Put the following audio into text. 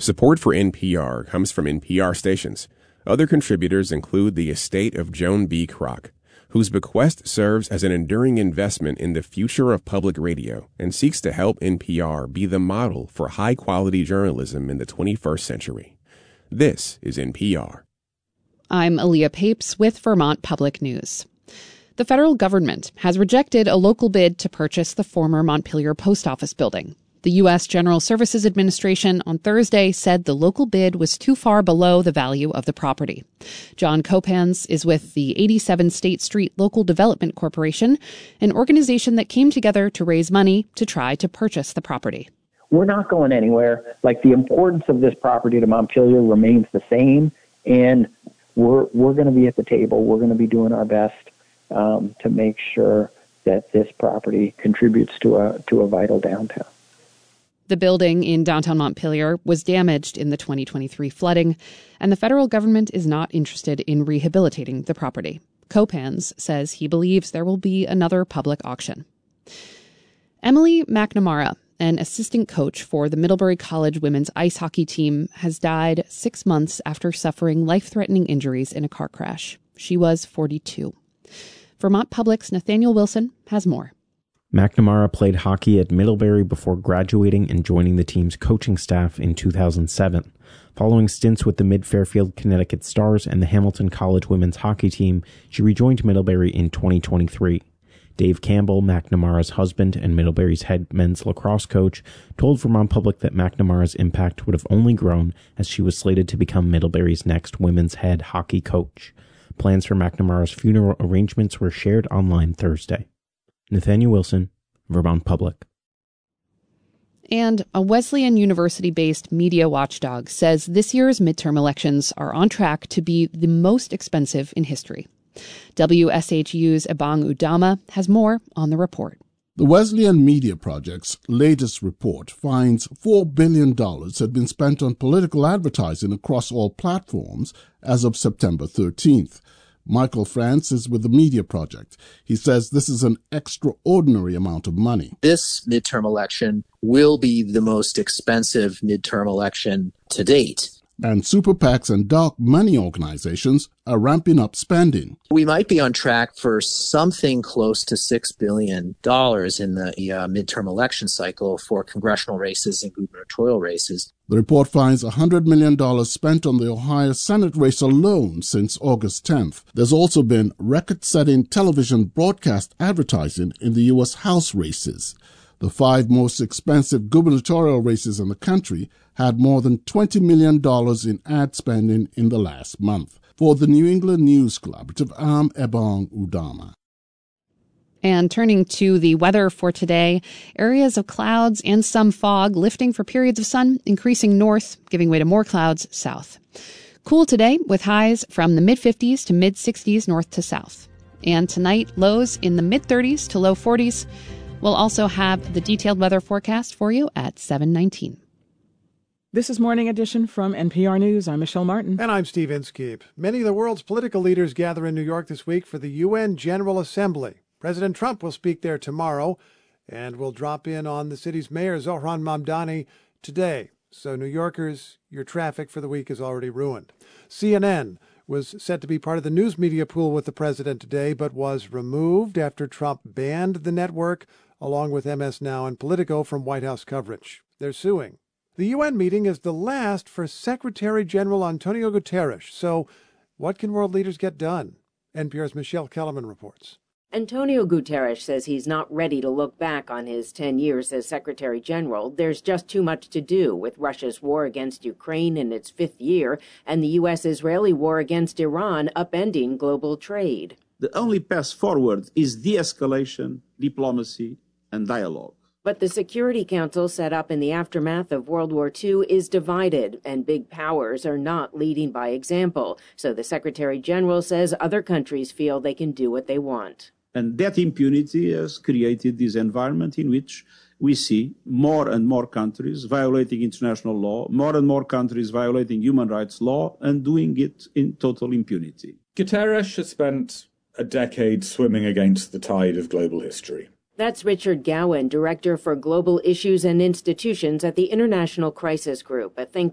Support for NPR comes from NPR stations. Other contributors include the estate of Joan B. Kroc, whose bequest serves as an enduring investment in the future of public radio and seeks to help NPR be the model for high-quality journalism in the 21st century. This is NPR. I'm Aaliyah Papes with Vermont Public News. The federal government has rejected a local bid to purchase the former Montpelier Post Office building. The U.S. General Services Administration on Thursday said the local bid was too far below the value of the property. John Kopans is with the 87 State Street Local Development Corporation, an organization that came together to raise money to try to purchase the property. We're not going anywhere. The importance of this property to Montpelier remains the same, and we're going to be at the table. We're going to be doing our best to make sure that this property contributes to a vital downtown. The building in downtown Montpelier was damaged in the 2023 flooding, and the federal government is not interested in rehabilitating the property. Kopans says he believes there will be another public auction. Emily McNamara, an assistant coach for the Middlebury College women's ice hockey team, has died 6 months after suffering life-threatening injuries in a car crash. She was 42. Vermont Public's Nathaniel Wilson has more. McNamara played hockey at Middlebury before graduating and joining the team's coaching staff in 2007. Following stints with the Mid-Fairfield, Connecticut Stars and the Hamilton College women's hockey team, she rejoined Middlebury in 2023. Dave Campbell, McNamara's husband and Middlebury's head men's lacrosse coach, told Vermont Public that McNamara's impact would have only grown as she was slated to become Middlebury's next women's head hockey coach. Plans for McNamara's funeral arrangements were shared online Thursday. Nathaniel Wilson, Vermont Public. And a Wesleyan University-based media watchdog says this year's midterm elections are on track to be the most expensive in history. WSHU's Ebong Udama has more on the report. The Wesleyan Media Project's latest report finds $4 billion had been spent on political advertising across all platforms as of September 13th. Michael France is with the Media Project. He says this is an extraordinary amount of money. This midterm election will be the most expensive midterm election to date. And super PACs and dark money organizations are ramping up spending. We might be on track for something close to $6 billion in the midterm election cycle for congressional races and gubernatorial races. The report finds $100 million spent on the Ohio Senate race alone since August 10th. There's also been record-setting television broadcast advertising in the U.S. House races. The 5 most expensive gubernatorial races in the country had more than $20 million in ad spending in the last month. For the New England News Collaborative, I'm Ebong Udama. And turning to the weather for today, areas of clouds and some fog lifting for periods of sun, increasing north, giving way to more clouds south. Cool today with highs from the mid-50s to mid-60s north to south. And tonight, lows in the mid-30s to low 40s. We'll also have the detailed weather forecast for you at 7:19. This is Morning Edition from NPR News. I'm Michelle Martin. And I'm Steve Inskeep. Many of the world's political leaders gather in New York this week for the UN General Assembly. President Trump will speak there tomorrow and will drop in on the city's mayor, Zohran Mamdani, today. So New Yorkers, your traffic for the week is already ruined. CNN was set to be part of the news media pool with the president today, but was removed after Trump banned the network, along with MS Now and Politico, from White House coverage. They're suing. The UN meeting is the last for Secretary General Antonio Guterres. So what can world leaders get done? NPR's Michelle Kellerman reports. Antonio Guterres says he's not ready to look back on his 10 years as Secretary General. There's just too much to do with Russia's war against Ukraine in its 5th year and the U.S.-Israeli war against Iran upending global trade. The only path forward is de-escalation, diplomacy, and dialogue. But the Security Council set up in the aftermath of World War II is divided, and big powers are not leading by example. So the Secretary General says other countries feel they can do what they want. And that impunity has created this environment in which we see more and more countries violating international law, more and more countries violating human rights law, and doing it in total impunity. Guterres has spent a decade swimming against the tide of global history. That's Richard Gowan, Director for Global Issues and Institutions at the International Crisis Group, a think